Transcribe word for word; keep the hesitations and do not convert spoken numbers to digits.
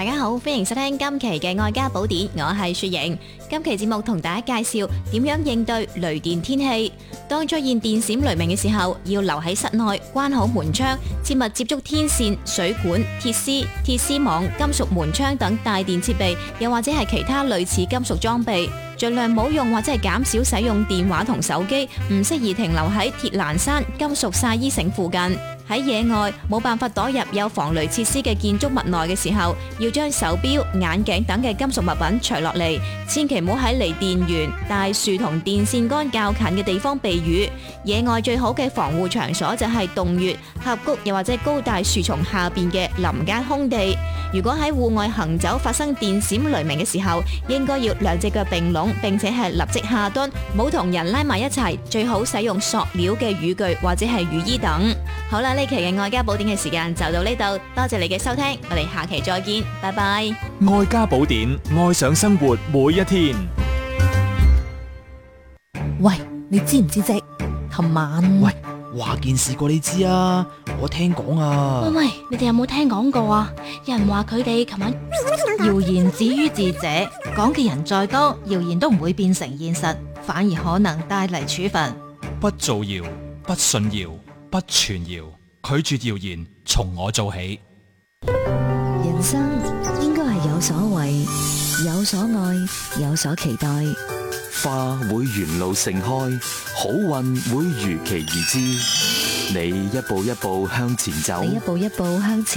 大家好，歡迎收聽今期嘅愛家寶典，我係雪瑩。今期節目同大家介紹點樣應對雷電天氣。當出現電閃雷鳴嘅時候，要留喺室內，關好門窗，切勿接觸天線、水管、鐵絲、鐵絲網、金屬門窗等帶電設備，又或者係其他類似金屬裝備。盡量冇用或者係減少使用電話同手機，唔適宜停留喺鐵欄山、金屬曬衣繩附近。喺野外冇辦法躲入有防雷設施嘅建築物內嘅時候，要將手錶、眼鏡等嘅金屬物品除落嚟，千祈唔好喺離電源、大樹同電線桿較近嘅地方避雨。野外最好嘅防護場所就係洞穴、峽谷又或者高大樹叢下邊嘅林間空地。如果喺戶外行走發生電閃雷鳴嘅時候，應該要兩隻腳並攏，並且係立即下蹲，冇同人拉埋一齊，最好使用塑料嘅雨具或者係雨衣等。好啦，呢期嘅愛家寶典嘅時間就到呢度，多謝你嘅收聽，我哋下期再見，拜拜。 愛家寶典，愛上生活每一天。 喂，你知唔知啫？琴晚喂，話件事過你知啊，我聽講啊。 喂喂，你哋有冇聽講過啊？有人話佢哋琴晚謠言止於智者，講嘅人再多，謠言都唔會變成現實，反而可能帶嚟處分。 不造謠，不信謠，不傳謠，拒絕謠言，從我做起。 人生應該係有所為，有所愛，有所期待。 花會沿路盛開，好運會如期而至。你一步一步向前走， 你一步一步向前